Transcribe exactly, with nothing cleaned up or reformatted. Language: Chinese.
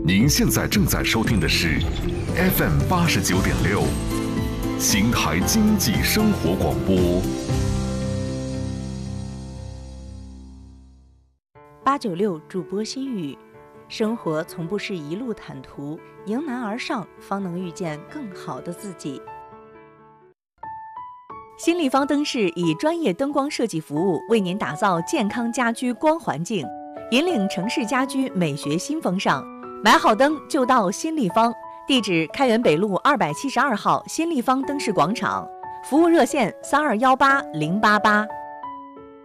您现在正在收听的是 F M 八十九点六，邢台经济生活广播。 八九六主播心语，生活从不是一路坦途，迎难而上，方能遇见更好的自己。新立方灯饰以专业灯光设计服务，为您打造健康家居光环境，引领城市家居美学新风尚。买好灯就到新立方，地址开元北路二百七十二号新立方灯饰广场，服务热线三二幺八零八八。